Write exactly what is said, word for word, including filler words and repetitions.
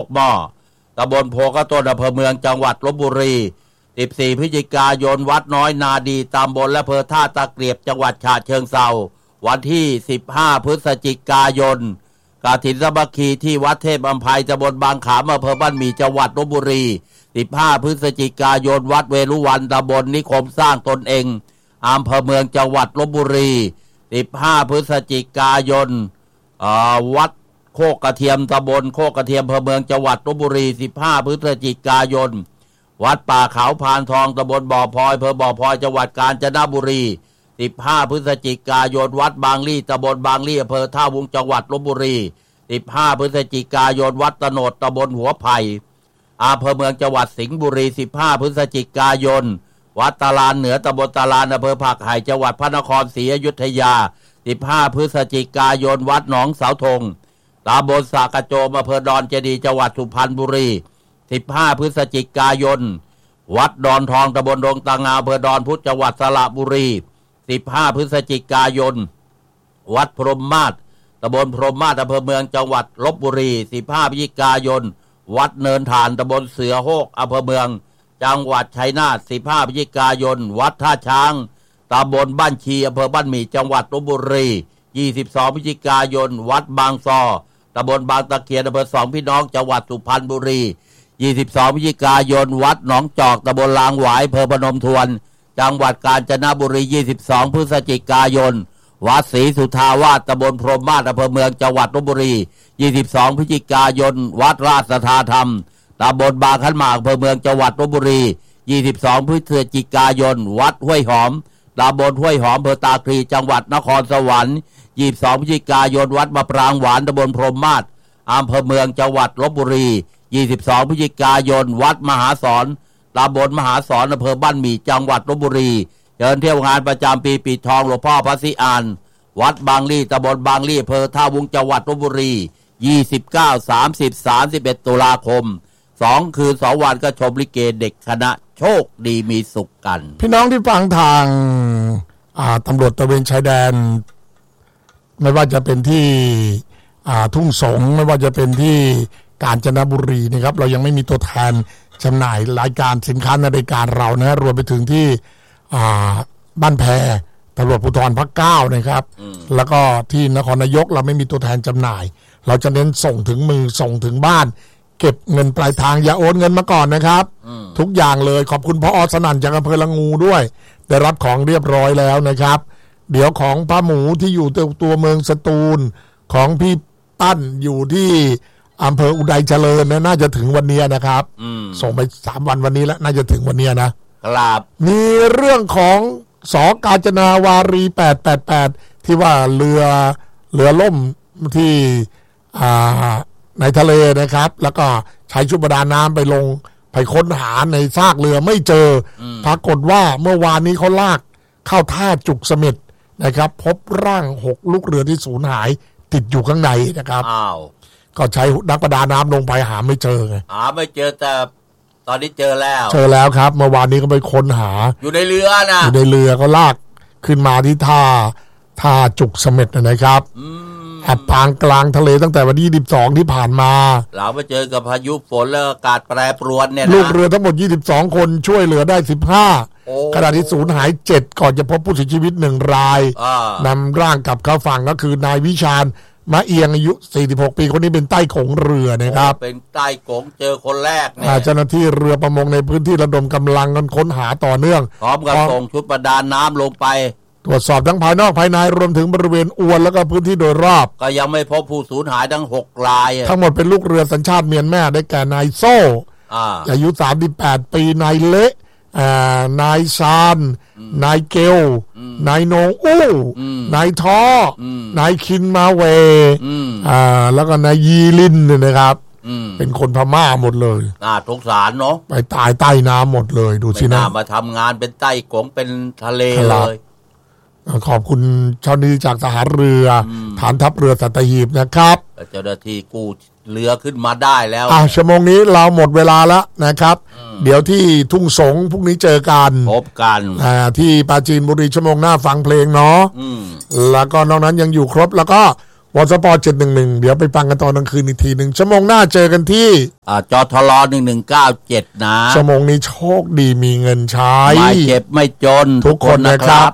หม้อตำบลโพกระต้นอำเภอเมืองจังหวัดลพบุรีสิบสี่พฤศจิกายนวัดน้อยนาดีตำบลและอำเภอท่าตะเกียบจังหวัดฉะเชิงเทราวันที่สิบห้าพฤศจิกายนกฐินสามัคคีที่วัดเทพอัมภัยตำบลบางขามอำเภอบ้านหมี่จังหวัดลพบุรีสิบห้าพฤศจิกายนวัดเวรุวันตำบลนิคมสร้างตนเองอำเภอเมืองจังหวัดลพบุรีสิบห้าพฤศจิกายนวัดโคกกระเทียมตำบลโคกกระเทียมอำเภอเมืองจังหวัดลพบุรีสิบห้าพฤศจิกายนวัดป่าเขาพานทองตำบลบ่อพลอยอำเภอบ่อพลอยจังหวัดกาญจนบุรีสิบห้าพฤศจิกายนวัดบางลี่ตำบลบางลี่อำเภอท่าวุ้งจังหวัดลพบุรีสิบห้าพฤศจิกายนวัดตโนดตำบลหัวไผ่อำเภอเมืองจังหวัดสิงห์บุรีสิบห้าพฤศจิกายนวัดตาลานเหนือตำบลตาลานอำเภอผักไห่จังหวัดพระนครศรีอยุธยาสิบห้าพฤศจิกายนวัดหนองเสาธงตำบลสากระโจมอำเภอดอนเจดีจังหวัดสุพรรณบุรีสิบห้าพฤศจิกายนวัดดอนทองตำบลดงตางาอำเภอดอนพุธจังหวัดสระบุรีสิบห้าพฤศจิกายนวัดพรหมมาศตำบลพรหมมาศอำเภอเมืองจังหวัดลพบุรีสิบห้าพฤศจิกายนวัดเนินฐานตำบลเสือโฮกอำเภอเมืองจังหวัดชัยนาทสิบห้าพฤศจิกายนวัดท่าช้างตำบลบ้านชีอำเภอบ้านหมี่จังหวัดลพบุรียี่สิบสองพฤศจิกายนวัดบางซอตำบลบางตะเคียนอำเภอสองพี่น้องจังหวัดสุพรรณบุรียี่สิบสองพฤศจิกายนวัดหนองจอกตำบลลางหวายอำเภอพนมทวนจังหวัดกาญจนบุรียี่สิบสองพฤศจิกายนวัดศรีสุทาวาสตำบลพรหมมาศอำเภอเมืองจังหวัดลพบุรียี่สิบสองพฤศจิกายนวัดราชสัทธาธรรมตำบลบางขันหมากอำเภอเมืองจังหวัดลพบุรียี่สิบสองพฤศจิกายนวัดห้วยหอมตำบลห้วยหอมอำเภอตาคลีจังหวัดนครสวรรค์ยี่สิบสองพฤศจิกายนวัดมะปรางหวานตำบลพรหมมาศอำเภอเมืองจังหวัดลพบุรียี่สิบสองพฤศจิกายนวัดมหาสอนตำบลมหาสอนอำเภอบ้านหมี่จังหวัดลพบุรีเดินเที่ยวงานประจำปีปิดทองหลวงพ่อพระศรีอานวัดบางลี่ตำบลบางลี่อำเภอท่าวุ้งจังหวัดลพบุรียี่สิบเก้า สามสิบ สามสิบเอ็ดตุลาคมสองคืนสองวันก็ชมลิเกเด็กคณะโชคดีมีสุขกันพี่น้องที่ฟังทางตำรวจตระเวนชายแดนไม่ว่าจะเป็นที่ทุ่งสงไม่ว่าจะเป็นที่กาญจนบุรีนะครับเรายังไม่มีตัวแทนจำหน่ายรายการสินค้าในรายการเรานะรวมไปถึงที่บ้านแพตำรวจภูธรภาคเก้านะครับแล้วก็ที่นครนายกเราไม่มีตัวแทนจำหน่ายเราจะเน้นส่งถึงมือส่งถึงบ้านเก็บเงินปลายทางอย่าโอนเงินมาก่อนนะครับทุกอย่างเลยขอบคุณพ่ออสนั่นจากอำเภอละงูด้วยได้รับของเรียบร้อยแล้วนะครับเดี๋ยวของป้าหมูที่อยู่ตัวเมืองสตูลของพี่ตั้นอยู่ที่อำเภออุดัยเจริญนะน่าจะถึงวันนี้นะครับส่งไปสามวันวันนี้แล้วน่าจะถึงวันนี้นะครับมีเรื่องของสกาญจนาวารีแปดแปดแปดที่ว่าเรือเรือล่มที่ในทะเลนะครับแล้วก็ใช้ชุดประดาน้ำไปลงไปค้นหาในซากเรือไม่เจอปรากฏว่าเมื่อวานนี้เขาลากเข้าท่าจุกเสม็ดนะครับพบร่างหกลูกเรือที่สูญหายติดอยู่ข้างในนะครับอ้าวก็ใช้นักประดาน้ำลงไปหาไม่เจอไงหาไม่เจอแต่ตอนนี้เจอแล้วเจอแล้วครับเมื่อวานนี้ก็ไปค้นหาอยู่ในเรือนะอยู่ในเรือก็ลากขึ้นมาที่ท่าท่าจุกเสม็ดนะครับอับปางกลางทะเลตั้งแต่วันที่ยี่สิบสองที่ผ่านมาเราไปเจอกับพายุฝนและอากาศแปรปรวนเนี่ยนะลูกเรือทั้งหมดยี่สิบสองคนช่วยเหลือได้สิบห้าขณะที่สูญหายเจ็ดก่อนจะพบผู้เสียชีวิตหนึ่งรายนำร่างกลับเข้าฝั่งก็คือนายวิชาญมาเอียงอายุสี่สิบหกปีคนนี้เป็นใต้กงเรือนะครับเป็นใต้กงเจอคนแรกเนี่ยเจ้าหน้าที่เรือประมงในพื้นที่ระดมกำลังกันค้นหาต่อเนื่องพร้อมกับส่งชุดประดาน้ำลงไปตรวจสอบทั้งภายนอกภายในรวมถึงบริเวณอวนแล้วก็พื้นที่โดยรอบก็ยังไม่พบผู้สูญหายทั้งหกรายทั้งหมดเป็นลูกเรือสัญชาติเมียนมาได้แก่นายโซ่อายุสามสิบแปดปีนายเละนายซานนายเกลนายโนอู้นายท้อนายคินมาเวแล้วก็นายยีลินเนี่ยนะครับเป็นคนพม่าหมดเลยน่าสงสารเนาะไปตายใต้น้ำหมดเลยดูสินะมาทำงานเป็นใต้กงเป็นทะเลเลยขอบคุณเจ้าหน้าที่จากทหารเรือฐานทัพเรือสัตหีบนะครับเจ้าหน้าที่กู้เรือขึ้นมาได้แล้วอ่ะชั่วโมงนี้เราหมดเวลาแล้วนะครับเดี๋ยวที่ทุ่งสงพรุ่งนี้เจอกันพบกันอ่าที่ปราจีนบุรีชั่วโมงหน้าฟังเพลงเนาะแล้วก็นอกนั้นยังอยู่ครบแล้วก็วอทสปอร์ตเจ็ดหนึ่งหนึ่งเดี๋ยวไปฟังกันตอนกลางคืนอีกทีหนึ่งชั่วโมงหน้าเจอกันที่อ่าจทลหนึ่งหนึ่งเก้าเจ็ดนะชั่วโมงนี้โชคดีมีเงินใช้ไม่เจ็บไม่จนทุกคนนะครับ